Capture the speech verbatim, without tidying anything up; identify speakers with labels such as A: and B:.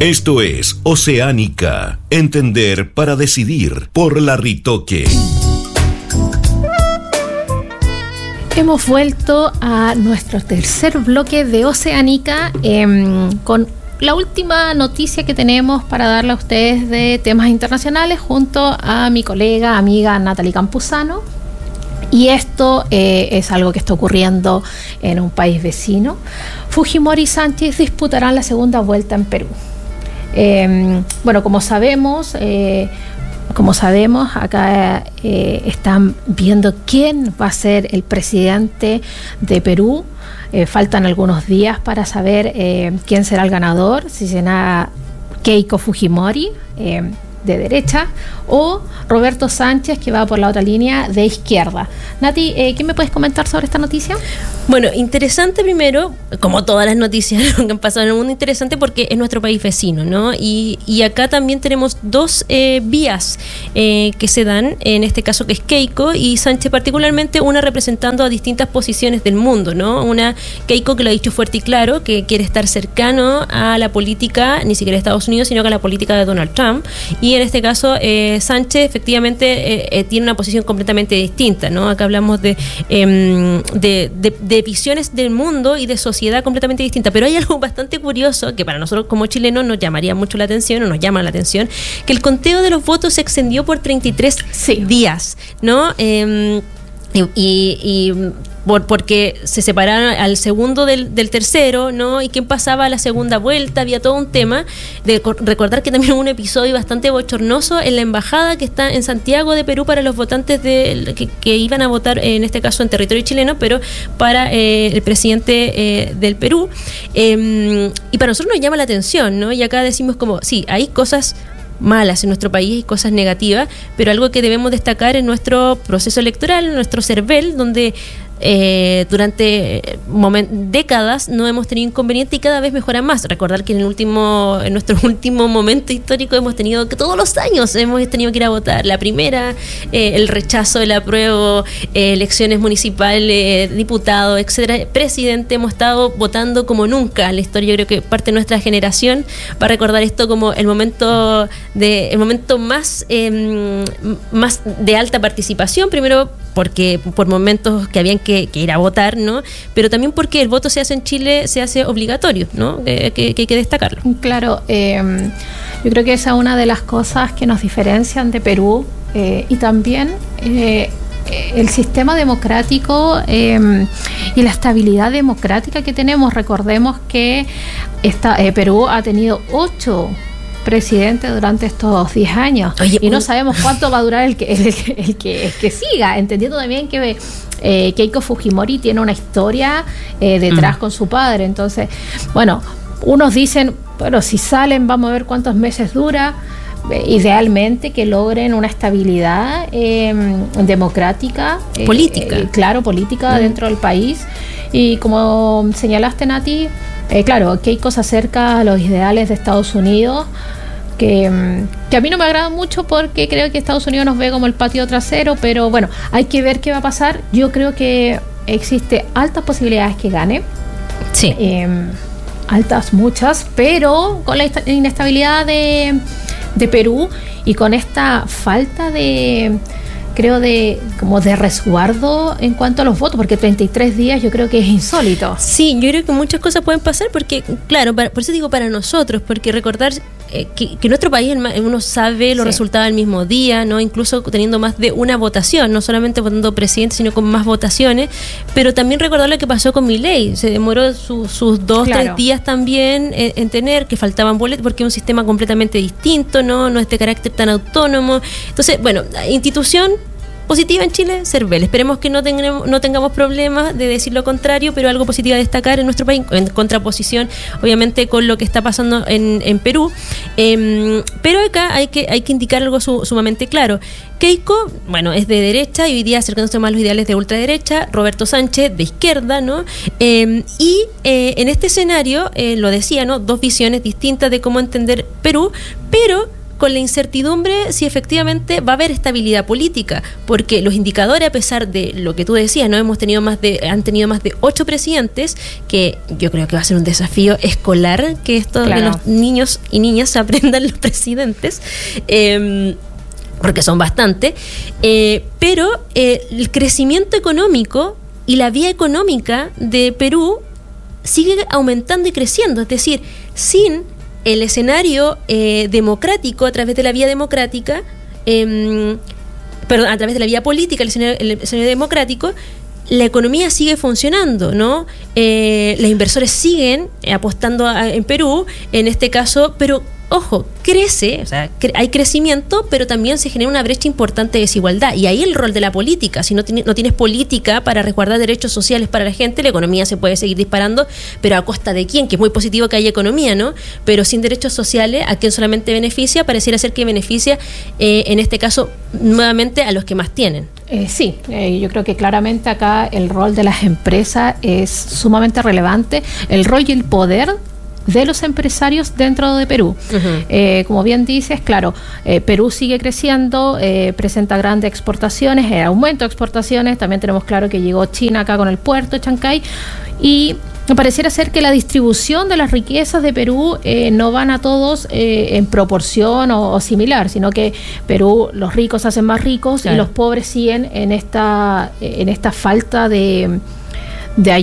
A: Esto es Oceánica, entender para decidir, por Larritoque.
B: Hemos vuelto a nuestro tercer bloque de Oceánica eh, con la última noticia que tenemos para darle a ustedes de temas internacionales junto a mi colega, amiga Natalie Campuzano. Y esto eh, es algo que está ocurriendo en un país vecino. Fujimori y Sánchez disputarán la segunda vuelta en Perú. Eh, bueno, como sabemos, eh, como sabemos, acá eh, están viendo quién va a ser el presidente de Perú. Eh, faltan algunos días para saber eh, quién será el ganador, si será Keiko Fujimori, eh, de derecha, o Roberto Sánchez, que va por la otra línea de izquierda. Nati, eh, ¿qué me puedes comentar sobre esta noticia?
C: Bueno, interesante primero, como todas las noticias que han pasado en el mundo, interesante porque es nuestro país vecino, ¿no? Y, y acá también tenemos dos eh, vías eh, que se dan, en este caso que es Keiko y Sánchez particularmente, una representando a distintas posiciones del mundo, ¿no? Una Keiko que lo ha dicho fuerte y claro, que quiere estar cercano a la política, ni siquiera de Estados Unidos, sino que a la política de Donald Trump, y en este caso eh, Sánchez efectivamente eh, eh, tiene una posición completamente distinta, ¿no? Acá hablamos de, eh, de, de, de visiones del mundo y de sociedad completamente distinta, pero hay algo bastante curioso que para nosotros como chilenos nos llamaría mucho la atención o nos llama la atención, que el conteo de los votos se extendió por treinta y tres sí. días, ¿no? Eh, y, y, y por, porque se separaron al segundo del, del tercero, ¿no? Y quién pasaba a la segunda vuelta, había todo un tema de recordar que también hubo un episodio bastante bochornoso en la embajada que está en Santiago de Perú para los votantes de, que, que iban a votar, en este caso en territorio chileno, pero para eh, el presidente eh, del Perú. Eh, y para nosotros nos llama la atención, ¿no? Y acá decimos como, sí, hay cosas malas en nuestro país y cosas negativas, pero algo que debemos destacar es nuestro proceso electoral, nuestro CERVEL, donde eh, durante moment- décadas no hemos tenido inconveniente y cada vez mejora más. Recordar que en el último, en nuestro último momento histórico hemos tenido que todos los años hemos tenido que ir a votar. La primera, eh, el rechazo, el apruebo, eh, elecciones municipales, diputados, etcétera, presidente, hemos estado votando como nunca en la historia. Yo creo que parte de nuestra generación va a recordar esto como el momento de, el momento más, eh, más de alta participación, primero porque por momentos que habían que, que ir a votar, ¿no? Pero también porque el voto se hace en Chile, se hace obligatorio, ¿no? Que, que, que hay que destacarlo.
B: Claro, eh, yo creo que esa es una de las cosas que nos diferencian de Perú, eh, y también eh, el sistema democrático eh, y la estabilidad democrática que tenemos. Recordemos que esta, eh, Perú ha tenido ocho presidente durante estos diez años. Oye, y no sabemos cuánto va a durar el que, el, el, el que, el que siga, entendiendo también que eh, Keiko Fujimori tiene una historia eh, detrás mm. con su padre. Entonces, bueno, unos dicen, bueno, si salen vamos a ver cuántos meses dura. Eh, idealmente que logren una estabilidad eh, democrática, eh,
C: política,
B: eh, claro, política mm. dentro del país. Y como señalaste, Nati, Eh, claro, Keiko se acerca a los ideales de Estados Unidos, que, que a mí no me agrada mucho porque creo que Estados Unidos nos ve como el patio trasero, pero bueno, hay que ver qué va a pasar. Yo creo que existe altas posibilidades que gane.
C: Sí.
B: Eh, altas, muchas, pero con la inestabilidad de, de Perú y con esta falta de... creo de como de resguardo en cuanto a los votos, porque treinta y tres días yo creo que es insólito.
C: Sí, yo creo que muchas cosas pueden pasar porque, claro, para, por eso digo para nosotros, porque recordar eh, que, que nuestro país uno sabe los sí. resultados del mismo día, no, incluso teniendo más de una votación, no solamente votando presidente, sino con más votaciones, pero también recordar lo que pasó con Milei, se demoró su, sus dos, claro. tres días también en, en tener, que faltaban boletos, porque es un sistema completamente distinto, no, no es de carácter tan autónomo. Entonces, bueno, institución positiva en Chile, CERVEL. Esperemos que no tengamos, no tengamos problemas de decir lo contrario, pero algo positivo a destacar en nuestro país, en contraposición, obviamente, con lo que está pasando en, en Perú. Eh, pero acá hay que, hay que indicar algo su, sumamente claro. Keiko, bueno, es de derecha y hoy día acercándose más a los ideales de ultraderecha. Roberto Sánchez, de izquierda, ¿no? Eh, y eh, en este escenario, eh, lo decía, ¿no? Dos visiones distintas de cómo entender Perú, pero con la incertidumbre si efectivamente va a haber estabilidad política, porque los indicadores, a pesar de lo que tú decías, no hemos tenido más de, han tenido más de ocho presidentes, que yo creo que va a ser un desafío escolar que esto
B: claro.
C: de los niños y niñas aprendan los presidentes. Eh, porque son bastante, eh, pero eh, el crecimiento económico y la vía económica de Perú sigue aumentando y creciendo, es decir, sin el escenario eh, democrático, a través de la vía democrática, eh, perdón, a través de la vía política, el escenario, el escenario democrático, la economía sigue funcionando, ¿no? Eh, los inversores siguen apostando a, en Perú, en este caso, pero ojo, crece, o sea, cre- hay crecimiento, pero también se genera una brecha importante de desigualdad. Y ahí el rol de la política. Si no, tiene, no tienes política para resguardar derechos sociales para la gente, la economía se puede seguir disparando, pero ¿a costa de quién? Que es muy positivo que haya economía, ¿no? Pero sin derechos sociales, ¿a quién solamente beneficia? Pareciera ser que beneficia, eh, en este caso, nuevamente a los que más tienen.
B: Eh, sí, eh, yo creo que claramente acá el rol de las empresas es sumamente relevante. El rol y el poder de los empresarios dentro de Perú. Uh-huh. Eh, como bien dices, claro, eh, Perú sigue creciendo, eh, presenta grandes exportaciones, eh, aumento de exportaciones, también tenemos claro que llegó China acá con el puerto de Chancay, y pareciera ser que la distribución de las riquezas de Perú eh, no van a todos eh, en proporción o, o similar, sino que Perú, los ricos se hacen más ricos, claro, y los pobres siguen en esta, en esta falta de, de